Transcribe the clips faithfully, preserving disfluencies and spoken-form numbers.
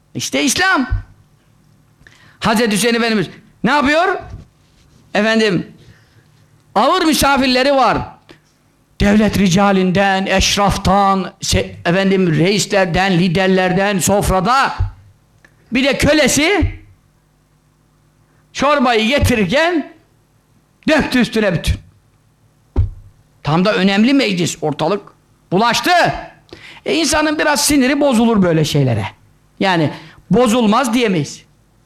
İşte İslam. Hazreti Hüseyin Efendimiz ne yapıyor? Efendim ağır misafirleri var. Devlet ricalinden, eşraftan, efendim reislerden, liderlerden, sofrada. Bir de kölesi çorbayı getirirken döktü üstüne bütün. Tam da önemli meclis, ortalık bulaştı. E insanın biraz siniri bozulur böyle şeylere. Yani bozulmaz diyemeyiz.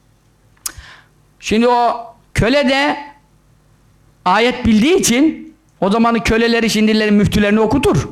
Şimdi o köle de ayet bildiği için o zamanın köleleri şimdilerin müftülerini okutur.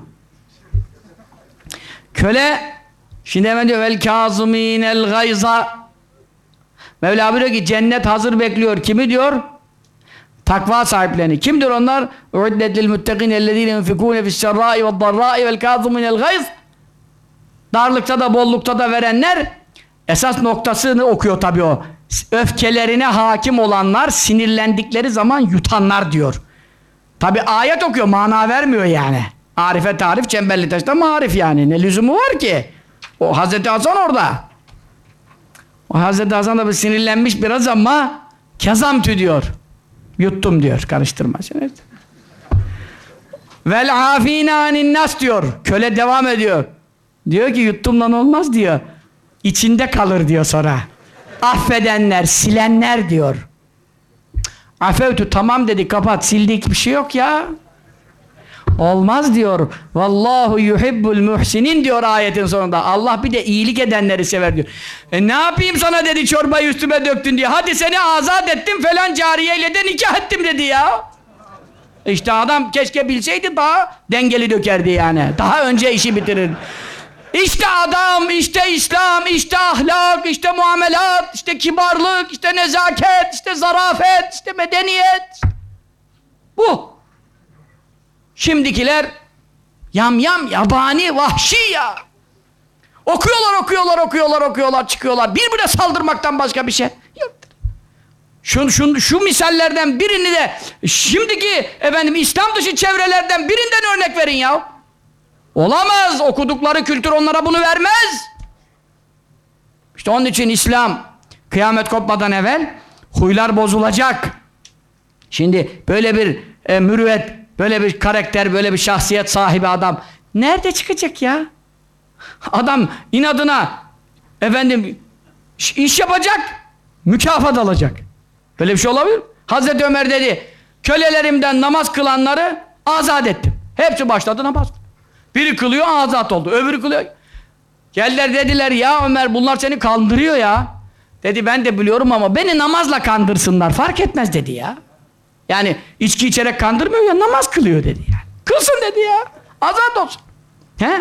Köle şimdi hemen diyor vel kâzımînel gayza. Mevla buyuruyor ki cennet hazır bekliyor. Kimi diyor? Takva sahiplerini. Kimdir onlar? Uiddet lil muttegîn ellezîne yunfikûne fisserrâi ve'd-darrâi vel kâzımînel gayz. Darlıkta da bollukta da verenler, esas noktasını okuyor tabii o. Öfkelerine hakim olanlar, sinirlendikleri zaman yutanlar diyor. Tabii ayet okuyor, mana vermiyor yani. Arife tarif, çemberli taşta marif yani. Ne lüzumu var ki? O Hazreti Hasan orada. O Hazreti Hasan da bir sinirlenmiş biraz ama kezamtü diyor. Yuttum diyor, karıştırma. Vel afîne anin nas diyor. Köle devam ediyor. Diyor ki yuttumdan olmaz diyor. İçinde kalır diyor sonra. Affedenler, silenler diyor. Afevtü tamam dedi, kapat, sildik bir şey yok ya. Olmaz diyor. Vallahu yuhibbul muhsinin diyor ayetin sonunda. Allah bir de iyilik edenleri sever diyor. E ne yapayım sana dedi, çorbayı üstüme döktün diye. Hadi seni azat ettim falan, cariyeyle de nikah ettim dedi ya. İşte adam keşke bilseydi daha dengeli dökerdi yani. Daha önce işi bitirir. İşte adam, işte İslam, işte ahlak, işte muamelat, işte kibarlık, işte nezaket, işte zarafet, işte medeniyet. Bu. Şimdikiler yam yam, yabani, vahşi ya. Okuyorlar, okuyorlar, okuyorlar, okuyorlar, çıkıyorlar. Birbirine saldırmaktan başka bir şey yok. Şu, şu, şu misallerden birini de şimdiki efendim İslam dışı çevrelerden birinden örnek verin ya. Olamaz. Okudukları kültür onlara bunu vermez. İşte onun için İslam kıyamet kopmadan evvel huylar bozulacak. Şimdi böyle bir e, mürüvvet, böyle bir karakter, böyle bir şahsiyet sahibi adam nerede çıkacak ya? Adam inadına efendim iş yapacak, mükafat alacak. Böyle bir şey olabilir mi? Hazreti Ömer dedi, kölelerimden namaz kılanları azat ettim. Hepsi başladı namaz. Biri kılıyor, azat oldu. Öbürü kılıyor. Geldiler dediler, ya Ömer bunlar seni kandırıyor ya. Dedi ben de biliyorum ama beni namazla kandırsınlar. Fark etmez dedi ya. Yani içki içerek kandırmıyor ya, namaz kılıyor dedi yani. Kılsın dedi ya. Azat olsun. He?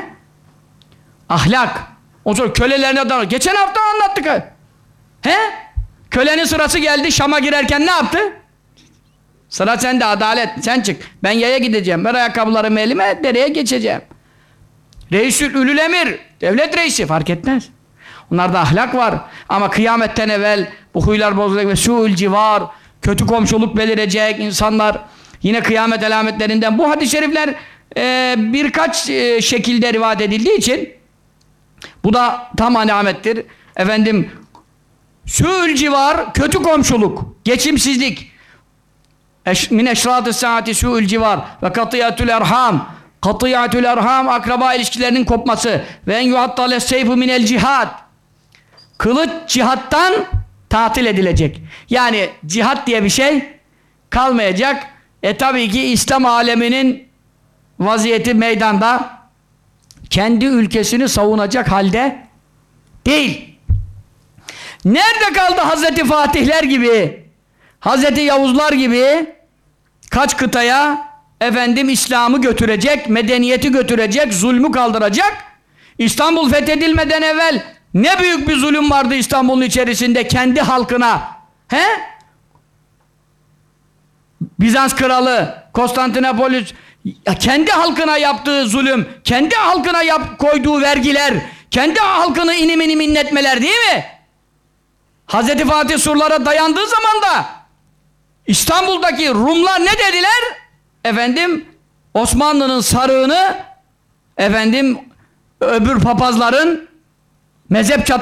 Ahlak. O zaman kölelerine davranıyor. Geçen hafta anlattık. He? Kölenin sırası geldi, Şam'a girerken ne yaptı? Sıra sende, adalet. Sen çık. Ben yaya gideceğim. Ver ayakkabılarımı elime, dereye geçeceğim. Reisül Ülül Emir. Devlet reisi. Fark etmez. Onlarda ahlak var. Ama kıyametten evvel bu huylar bozulacak ve su'ül civar. Kötü komşuluk belirecek insanlar. Yine kıyamet alametlerinden. Bu hadis-i şerifler e, birkaç e, şekilde rivayet edildiği için bu da tam alamettir. Efendim su'ül civar, kötü komşuluk, geçimsizlik. Min eşrat-ı saati su'ül civar ve katiyatül erham. Katiyatül erham, akraba ilişkilerinin kopması. Ve en yuhattale seyfu minel cihad. Kılıç cihattan tatil edilecek. Yani cihat diye bir şey kalmayacak. E tabii ki İslam aleminin vaziyeti meydanda, kendi ülkesini savunacak halde değil. Nerede kaldı Hazreti Fatihler gibi, Hazreti Yavuzlar gibi kaç kıtaya efendim İslam'ı götürecek, medeniyeti götürecek, zulmü kaldıracak? İstanbul fethedilmeden evvel ne büyük bir zulüm vardı İstanbul'un içerisinde kendi halkına. He? Bizans kralı, Konstantinopolis kendi halkına yaptığı zulüm, kendi halkına yap, koyduğu vergiler, kendi halkını inim inim inletmeler değil mi? Hazreti Fatih surlara dayandığı zaman da İstanbul'daki Rumlar ne dediler? Efendim Osmanlı'nın sarığını efendim öbür papazların mezhep çatı